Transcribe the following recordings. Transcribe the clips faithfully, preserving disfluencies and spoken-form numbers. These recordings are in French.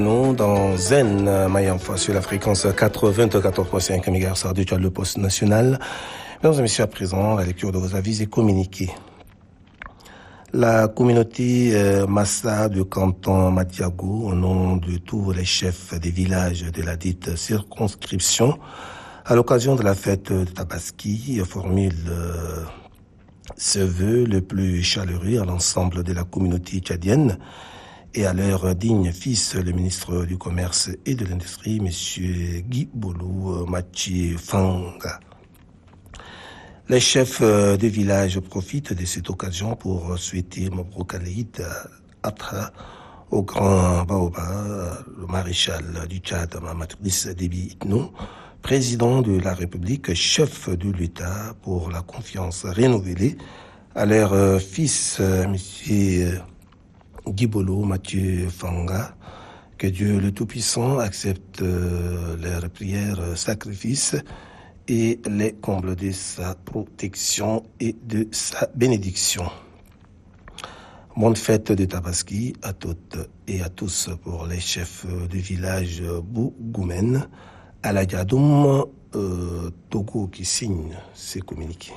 Nous, dans Zen, Mayamfa, sur la fréquence quatre-vingt-quatorze virgule cinq mégahertz radio, le poste national. Mesdames et messieurs, à présent, la lecture de vos avis et communiqués. La communauté euh, Massa du canton Madiago, au nom de tous les chefs des villages de la dite circonscription, à l'occasion de la fête de Tabaski, formule euh, ce vœu le plus chaleureux à l'ensemble de la communauté tchadienne et à leur digne fils, le ministre du Commerce et de l'Industrie, M. Guy Bolou Mathieu Fanga. Les chefs de village profitent de cette occasion pour souhaiter Mabrouk Alaïd Atra au grand Baoba, le maréchal du Tchad, Mamadriss Déby Itno, président de la République, chef de l'État, pour la confiance renouvelée à leur fils, M. Guibolo Mathieu Fanga. Que Dieu le Tout-Puissant accepte leurs prières, sacrifices et les comble de sa protection et de sa bénédiction. Bonne fête de Tabaski à toutes et à tous pour les chefs du village Bougoumen, à la Diadoum, euh, Togo qui signe ces communiqués.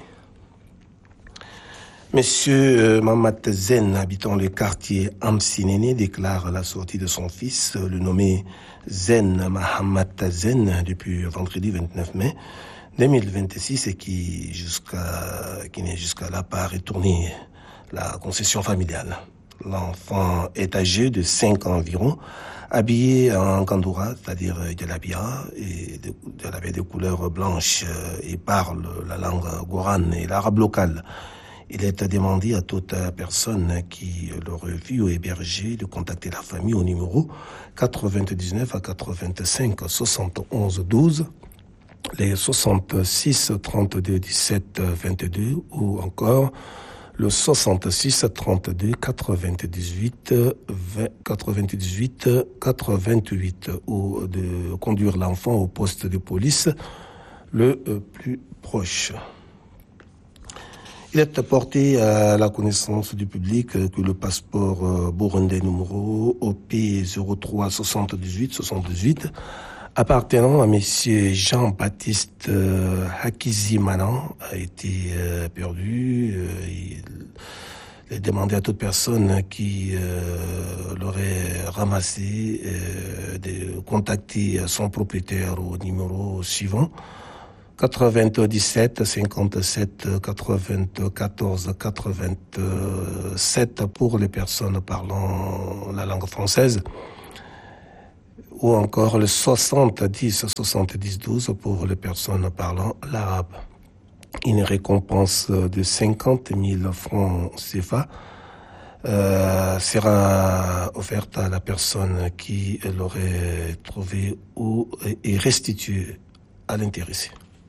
Monsieur Mamad Zen, habitant le quartier Amsinene, déclare la sortie de son fils, le nommé Zen Mahamad Zen, depuis vendredi vingt-neuf mai deux mille vingt-six, et qui jusqu'à qui n'est jusqu'à là pas retourné la concession familiale. L'enfant est âgé de cinq ans environ, habillé en kandoura, c'est-à-dire de l'habilla et de, de l'habit de couleur blanche, et parle la langue goran et l'arabe local. Il est demandé à toute personne qui l'aurait vu ou hébergé de contacter la famille au numéro quatre-vingt-dix-neuf à quatre-vingt-cinq soixante-onze douze, les soixante-six trente-deux dix-sept vingt-deux ou encore le soixante-six trente-deux quatre-vingt-dix-huit quatre-vingt-dix-huit quatre-vingt-huit ou de conduire l'enfant au poste de police le plus proche. Il est porté à la connaissance du public que le passeport burundais numéro O P zéro trois soixante-dix-huit soixante-dix-huit appartenant à M. Jean-Baptiste Hakizimanan a été perdu. Il est demandé à toute personne qui l'aurait ramassé de contacter son propriétaire au numéro suivant quatre-vingt-dix-sept cinquante-sept quatre-vingt-quatorze quatre-vingt-sept pour les personnes parlant la langue française, ou encore le soixante-dix soixante-dix douze pour les personnes parlant l'arabe. Une récompense de cinquante mille francs C F A euh, sera offerte à la personne qui l'aurait trouvé ou est restituée à l'intéressé.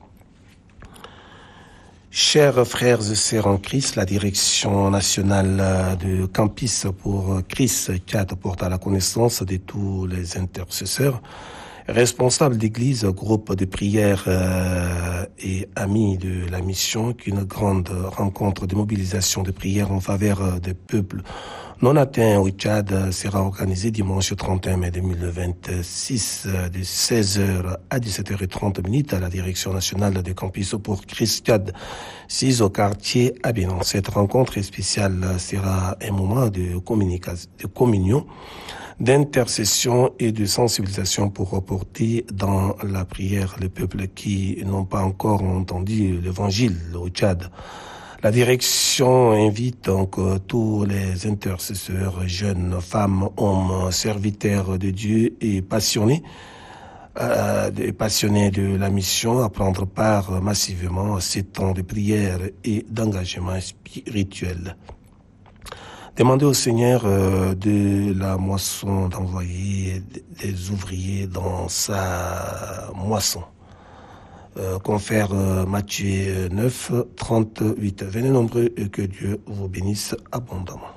Chers frères et sœurs en Christ, la direction nationale de Campus pour Christ Tchad porte à la connaissance de tous les intercesseurs, responsables d'église, groupes de prière euh, et amis de la mission qu'une grande rencontre de mobilisation de prière en faveur des peuples non atteint au Tchad sera organisé dimanche trente et un mai deux mille vingt-six de seize heures à dix-sept heures trente à la direction nationale de Campus pour Christ Tchad, six au quartier Abénan. Cette rencontre spéciale sera un moment de communication, de communion, d'intercession et de sensibilisation pour reporter dans la prière les peuples qui n'ont pas encore entendu l'évangile au Tchad. La direction invite donc tous les intercesseurs, jeunes, femmes, hommes, serviteurs de Dieu et passionnés, euh, des passionnés de la mission à prendre part massivement à ces temps de prière et d'engagement spirituel. Demandez au Seigneur euh, de la moisson d'envoyer des ouvriers dans sa moisson. Euh, confère euh, Matthieu neuf, trente-huit. Venez nombreux et que Dieu vous bénisse abondamment.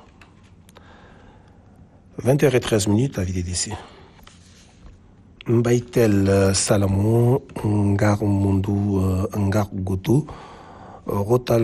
vingt heures treize minutes, avis des décès. Mbaitel Salomon, Ngar Mundu, Ngar Goto, Rotal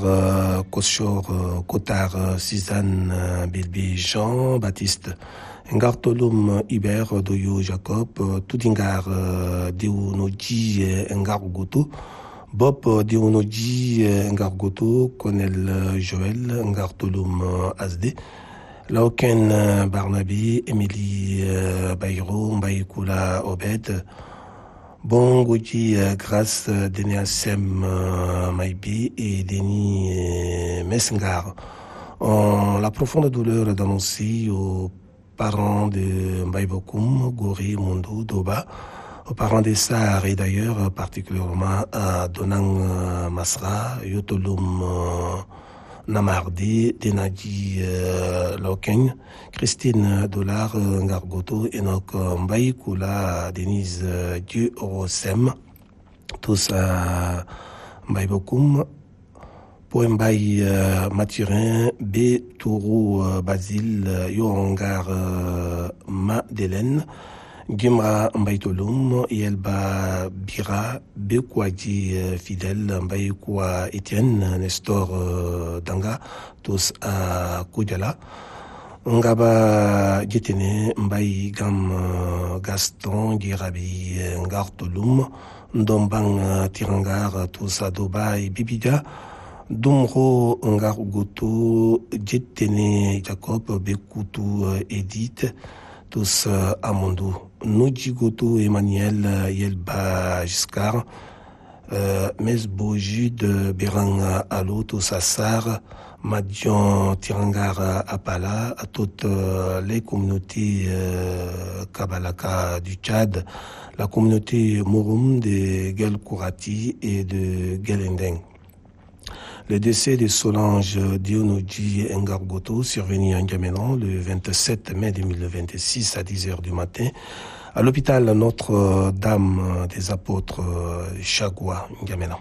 Ngar Koshor, Kotar, Sizane, Bilbi Jean, Baptiste, Ngartolum Iber Doyo Jacob, Tudingar Deunoji Ngargoto, Bob Deunoji Ngargoto, Colonel Joël Ngartolum Asde, Laoken Barnaby, Émilie Bayro, Mbaïkoula Obed, Bongoji Grace Deneasem Maïbi et Denis Messengar. En la profonde douleur d'annoncer aux parents de Mbaïbokoum, Gori, Mondo, Doba, aux parents des Sars et d'ailleurs particulièrement à Donang Masra, Yotolum Namardi, Denadi euh, Loken, Christine Dollar Ngargoto, Enoch Mbaïkoula, Denise euh, Dieu Rosem, tous à Mbaïbokoum, Poembaï euh, Mathurin, B. Tourou euh, Basile, euh, Yorangar euh, Madeleine, Gimra Mbaïtolum, Yelba Bira, Bekouadi euh, Fidèle, Mbaïkoua Etienne, Nestor euh, Danga, tous à Koudjala, Ngaba Djetene, Mbaï Gam euh, Gaston, Girabi Ngartolum, Ndombang euh, Tirangar, tous à Doba et Bibida, Dumro Ngargoto, Djetene Jacob, Bekutu Edith, tous à Mondou. Noudjigoto Emmanuel Yelba Giscard, euh, Mesbo Jude Berang Alo, tous à Sar, Madion Tirangar Apala, à toutes les communautés euh, Kabalaka du Tchad, la communauté Mouroum de Gelkourati et de Gelendeng. Le décès de Solange Dionoji Ngargoto, survenu à N'Djamena le vingt-sept mai deux mille vingt-six à dix heures du matin, à l'hôpital Notre-Dame des Apôtres Chagua, N'Djamena.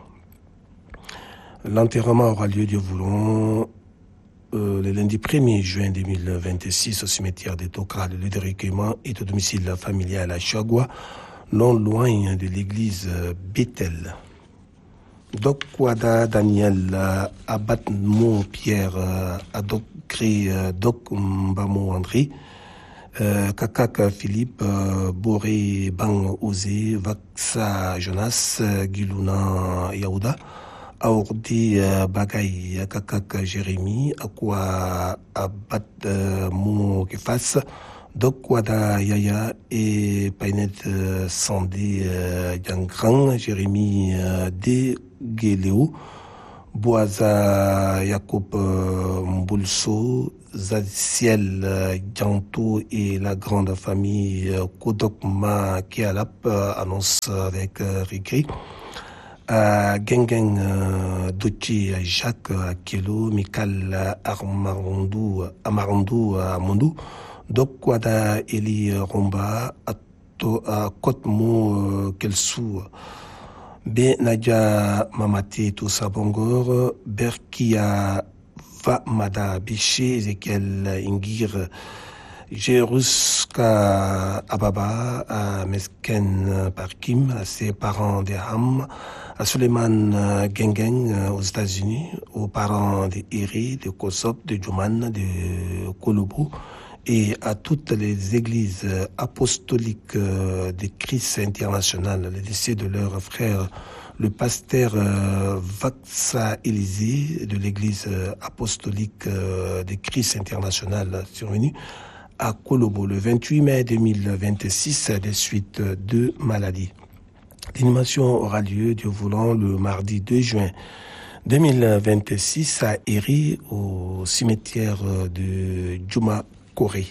L'enterrement aura lieu, Dieu voulant, euh, le lundi premier juin deux mille vingt-six au cimetière de Tokra. Le lieu de recueillement est au domicile familial à Chagua, non loin de l'église Bethel. Doc Kwada Daniel, Abat Mo Pierre, Adok Cré, Doc Mbamo André, Kakak Philippe, Boré Bang Ozé, Vaxa Jonas, Giluna Yaouda, Aourdi Bagay, Kakak Jérémy, Akwa Abat Mo Kefas, Doc Kwada Yaya et Painet Sandé Djangrang, Jérémy D. Géléo, Boaza Jacob Mboulso, Zadiel Djanto et la grande famille Kodokma Kialap annonce avec regret. Gengeng Dochi Jacques Akielo, Mikal Armarondou, Amarondou Amondou, Dokwada Eli Romba, Kotmo Kelsou, B. Nadia Mamati Toussa Bongor, Berkia Vamada Biché, Ezekiel Ingir, Jeruska Ababa, à Mesken Parkim, à ses parents de Ham, à Suleiman Gengeng aux États-Unis, aux parents de Iri, de Kosop, de Djouman, de Kolobo, et à toutes les églises apostoliques de Christ international. Le décès de leur frère, le pasteur Vaxa Élysée de l'église apostolique de Christ international, survenu à Kolobo le vingt-huit mai deux mille vingt-six des suites de maladies. L'inhumation aura lieu, Dieu voulant, le mardi deux juin deux mille vingt-six à Eri, au cimetière de Djouma Corée.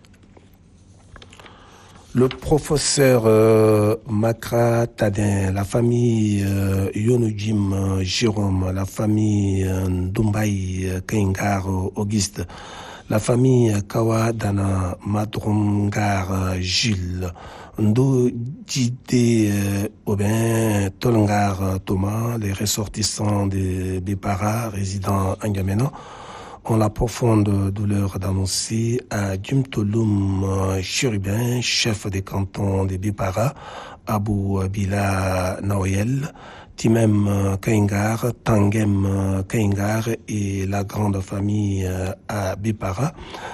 Le professeur euh, Makra Tadin, la famille euh, Yonujim euh, Jérôme, la famille euh, Ndumbai euh, Kaingar euh, Auguste, la famille Kawa Dana Madrongar euh, Gilles, Ndo Djide euh, Aubin Tolngar euh, Thomas, les ressortissants de Bepara, résidents à N'Djamena, ont la profonde douleur d'annoncer à Djumtolum Chérubin, chef des cantons de Bipara, Abou Bila Naoyel, Timem Kaingar, Tangem Kaingar et la grande famille à Bipara,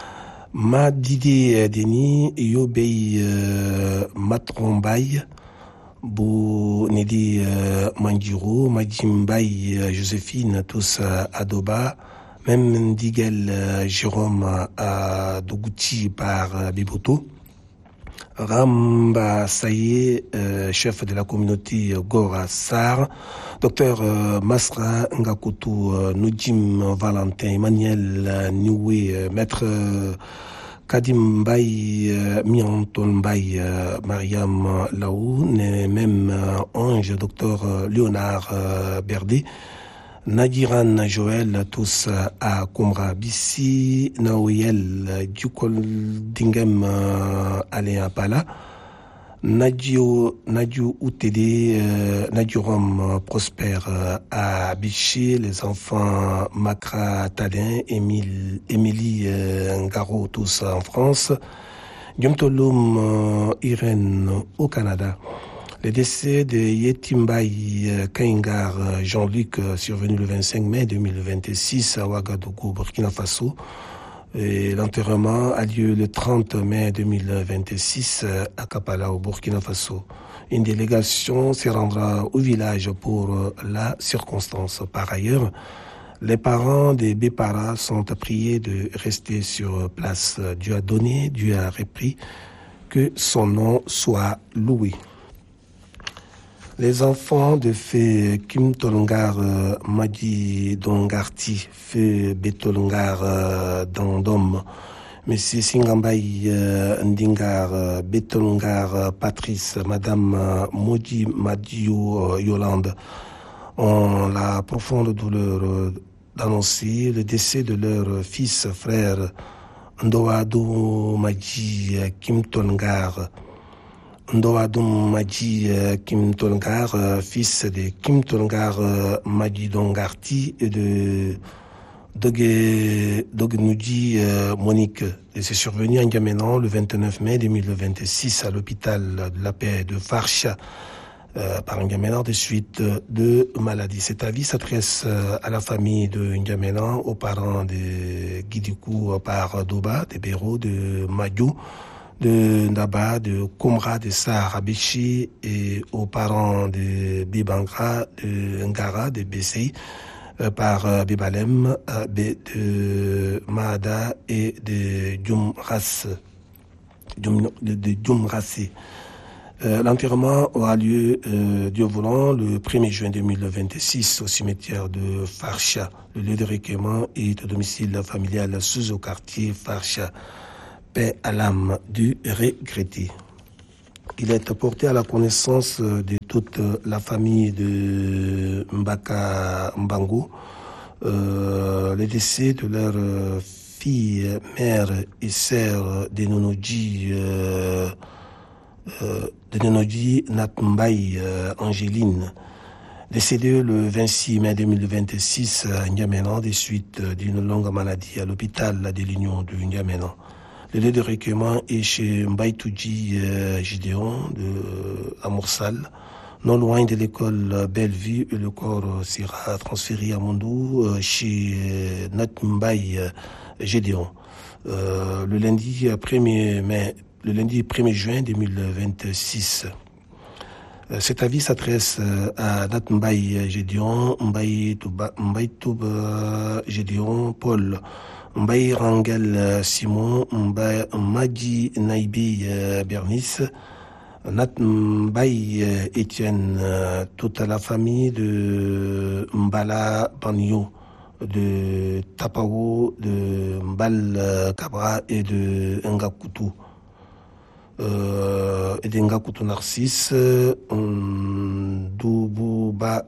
Ma Didi Deni, Yobei Matrombay, Bo Nedi Manjiro, Majimbai Joséphine, tous à Doba, même Ndigel Jérôme à Dogouti par Biboto, Ramba Saye, euh, chef de la communauté Gora Sar, docteur euh, Masra Ngakutu euh, Nujim Valentin, Emmanuel euh, Niwe, euh, maître euh, Kadim Mbaye, euh, Mianton Mbaye, euh, Mariam Laou, même euh, Ange, docteur euh, Léonard euh, Berdé, Nadiran Joël, tous à Komra Bissi, Naoyel, Dukol Dingem, Aléa Pala, Nadio, Nadio Outede, Nadio Rom Prosper à Biché, les enfants Makra Tadin, Émile, Émilie Ngaro, tous en France, Diomtolum Irène au Canada. Le décès de Yetimbaï Kaingar Jean-Luc, survenu le vingt-cinq mai deux mille vingt-six à Ouagadougou, Burkina Faso. Et l'enterrement a lieu le trente mai deux mille vingt-six à Kapala, au Burkina Faso. Une délégation se rendra au village pour la circonstance. Par ailleurs, les parents des Bépara sont priés de rester sur place. Dieu a donné, Dieu a repris, que son nom soit loué. Les enfants de Fé Kim Tolongar euh, Madi Dongarti, Fé Betolongar euh, Dandom, Monsieur Singambaï euh, Ndingar, euh, Betolongar euh, Patrice, Madame euh, Modi Madio euh, Yolande, ont la profonde douleur euh, d'annoncer le décès de leur fils, frère Ndoado Madi euh, Kim Tolongar. Ndoadum Madji Kim Tolongar, fils de Kim Tolongar Madji Dongarti et de Dogenudi Monique. Et c'est survenu à N'Djamena le vingt-neuf mai deux mille vingt-six à l'hôpital de la paix de Farsha euh, par N'Djamena des suites de maladies. Cet avis s'adresse à la famille de N'Djamena, aux parents de Gidikou par Doba, de Béro, de Madjou, de Ndaba, de Komra, de Saharabichi et aux parents de Bibangra, de Ngara, de Bessei, euh, par euh, Bibalem, euh, de Mahada et de Djumras, de, de Djumrassi. Euh, l'enterrement aura lieu, euh, Dieu voulant, le premier juin deux mille vingt-six au cimetière de Farsha. Le lieu de recueillement est au domicile familial sous au quartier Farsha. Paix à l'âme du regretté. Il est porté à la connaissance de toute la famille de Mbaka Mbango euh, le décès de leur fille, mère et sœur de Nonoji, euh, euh, de Nonoji Natmbaï euh, Angéline, décédée le vingt-six mai deux mille vingt-six à N'Djamena des suites d'une longue maladie à l'hôpital de l'Union de N'Djamena. Le lieu de recueillement est chez Mbaïtouji euh, Gideon de Amorsal, non loin de l'école Bellevue. Et le corps sera transféré à Mondou euh, chez euh, Nat Mbaï euh, Gideon. Euh, le lundi premier mai, le lundi premier juin deux mille vingt-six. Euh, cet avis s'adresse euh, à Nat Mbaï Gideon, Mbaï Touba Gideon, Paul, Mbaye Rangel Simon, Mbaye Madi Naïbi Bernice, Nat Mbaye Etienne, toute la famille de Mbala Banyo, de Tapao, de Mbal Cabra et de Ngakutu. Euh, et de Ngakutu Narcisse, Ndoubula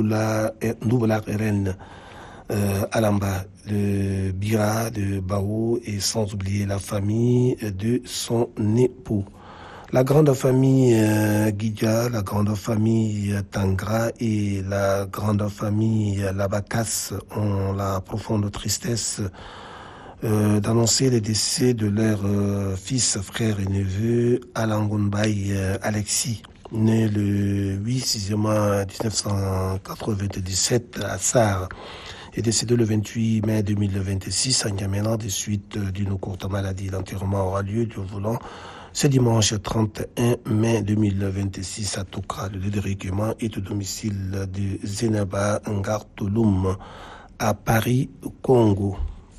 Eren, Euh, Alamba, de Bira, de Bao, et sans oublier la famille de son époux. La grande famille euh, Guidia, la grande famille Tangra et la grande famille Labakas ont la profonde tristesse euh, d'annoncer le décès de leur euh, fils, frère et neveu, Alangonbaï euh, Alexis, né le huit juin mille neuf cent quatre-vingt-dix-sept à Sarre. est décédé le vingt-huit mai deux mille vingt-six à N'Djamena des suites d'une courte maladie. L'enterrement aura lieu du volant ce dimanche trente et un mai deux mille vingt-six à Tokra. Le lieu de recueillement est au domicile de Zenaba Ngartouloum à Paris, Congo.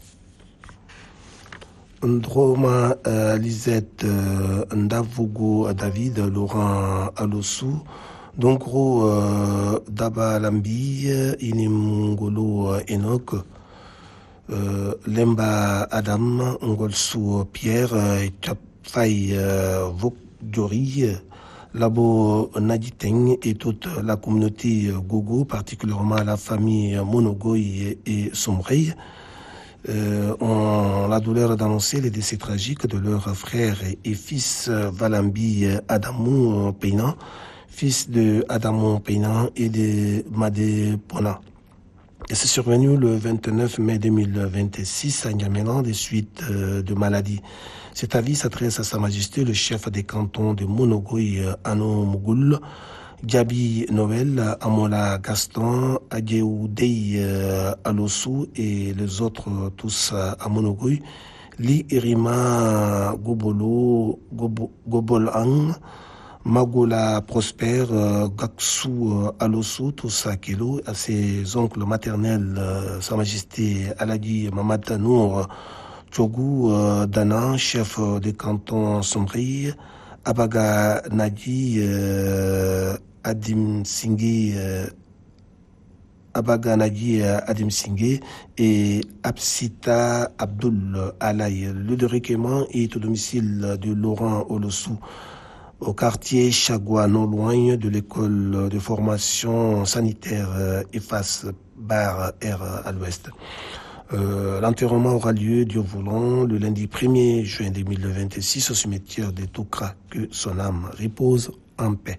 Ndroma euh, Lisette euh, Ndavogo David Laurent Alossou Donkro euh, Daba Lambi Inimungolo Enoch euh, Lemba Adam Ngolsou Pierre Chapfai euh, Vokdjori Labo Naditeng et toute la communauté Gogo, particulièrement la famille Monogoy et Somrey. Euh, ont la douleur d'annoncer les décès tragiques de leur frère et fils Valambi Adamou Peinan, fils de Adamou Peinan et de Madé Pona. Et c'est survenu le vingt-neuf mai deux mille vingt-six à N'Djamena des suites de maladies. Cet avis s'adresse à Sa Majesté le chef des cantons de Monogoy, Ano Mougoul, Gabi Noël, Amola Gaston, Adjeoudei euh, Alossou et les autres euh, tous euh, à Monogoy, Li Irima Gobolo, Gobo, Gobolang, Magola Prosper, euh, Gaksou euh, Alossou, tous à Kelo, à ses oncles maternels, euh, Sa Majesté Aladi Mamad Nour, Tchogou euh, Dana, chef euh, des cantons Somri, Abaga Nadi, euh, Adim Singé, euh, Abaga Nadi euh, Adim Singé et Absita Abdul Alay. Le lieu de recueillement est au domicile de Laurent Olossou, au quartier Chagua, non loin de l'école de formation sanitaire euh, E F A S Bar R à l'ouest. Euh, l'enterrement aura lieu Dieu voulant le lundi premier juin deux mille vingt-six au cimetière de Tokra. Que son âme repose en paix.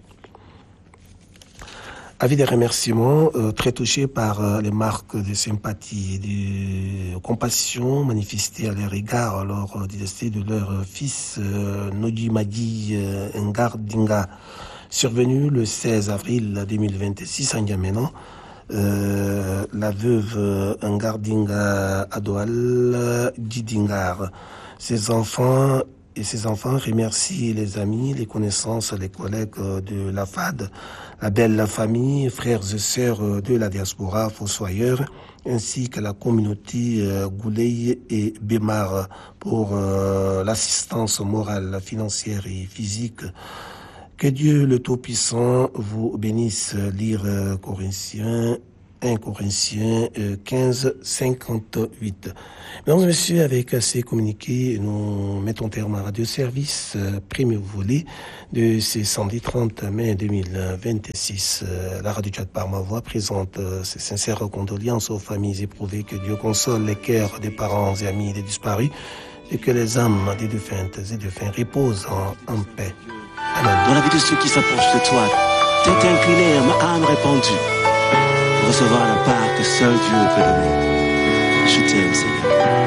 Avis des remerciements, euh, très touché par euh, les marques de sympathie et de compassion manifestées à leur égard lors euh, du décès de leur fils euh, Nodi Madi euh, Ngardinga, survenu le seize avril deux mille vingt-six à N'Djamena. Euh, la veuve Ngardinga Adoal Didingar. Ses enfants et ses enfants remercient les amis, les connaissances, les collègues de la F A D, la belle famille, frères et sœurs de la diaspora, fossoyeurs, ainsi que la communauté euh, Gouley et Bémar pour euh, l'assistance morale, financière et physique. Que Dieu le Tout-Puissant vous bénisse. Lire euh, Corinthiens, un Corinthiens euh, quinze, cinquante-huit. Mesdames et messieurs, avec ces communiqués, nous mettons terme à Radio Service, euh, premier volet de ces samedi trente mai deux mille vingt-six. Euh, la Radio Tchad par ma voix présente euh, ses sincères condoléances aux familles éprouvées. Que Dieu console les cœurs des parents et amis des disparus et que les âmes des défuntes et défunts reposent en, en paix. Amen. Dans la vie de ceux qui s'approchent de toi, tête inclinée, ma âme répandue, pour recevoir la part que seul Dieu peut donner. Je t'aime, Seigneur.